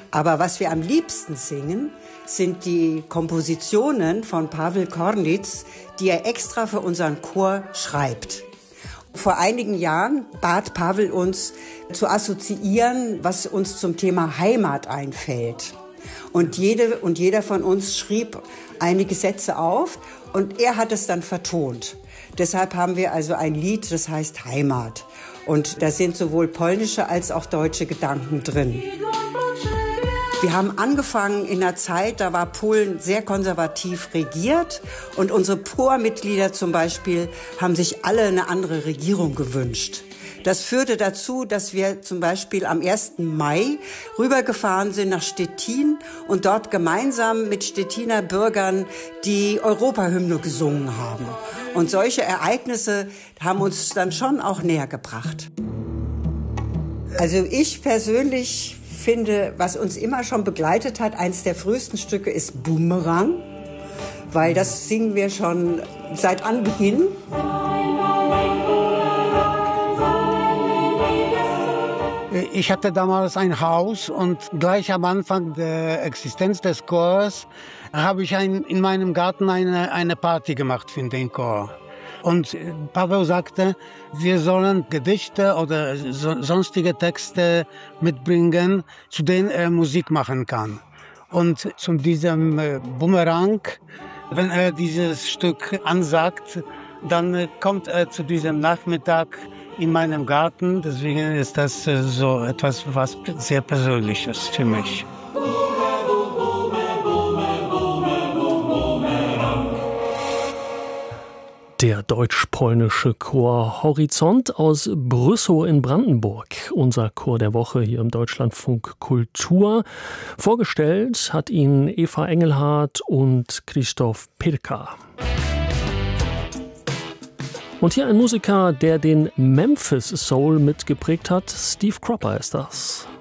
Aber was wir am liebsten singen, sind die Kompositionen von Pawel Kornitz, die er extra für unseren Chor schreibt. Vor einigen Jahren bat Pawel uns zu assoziieren, was uns zum Thema Heimat einfällt. Und jeder von uns schrieb einige Sätze auf und er hat es dann vertont. Deshalb haben wir also ein Lied, das heißt Heimat. Und da sind sowohl polnische als auch deutsche Gedanken drin. Wir haben angefangen in einer Zeit, da war Polen sehr konservativ regiert und unsere POR-Mitglieder zum Beispiel haben sich alle eine andere Regierung gewünscht. Das führte dazu, dass wir zum Beispiel am 1. Mai rübergefahren sind nach Stettin und dort gemeinsam mit Stettiner Bürgern die Europahymne gesungen haben. Und solche Ereignisse haben uns dann schon auch näher gebracht. Also ich persönlich finde, was uns immer schon begleitet hat, eines der frühesten Stücke ist Bumerang, weil das singen wir schon seit Anbeginn. Ich hatte damals ein Haus und gleich am Anfang der Existenz des Chors habe ich in meinem Garten eine Party gemacht für den Chor. Und Paweł sagte, wir sollen Gedichte oder sonstige Texte mitbringen, zu denen er Musik machen kann. Und zu diesem Bumerang, wenn er dieses Stück ansagt, dann kommt er zu diesem Nachmittag in meinem Garten. Deswegen ist das so etwas, was sehr Persönliches für mich. Der deutsch-polnische Chor Horizont aus Brüssow in Brandenburg. Unser Chor der Woche hier im Deutschlandfunk Kultur. Vorgestellt hat ihn Eva Engelhardt und Krzysztof Pirka. Und hier ein Musiker, der den Memphis Soul mitgeprägt hat. Steve Cropper ist das.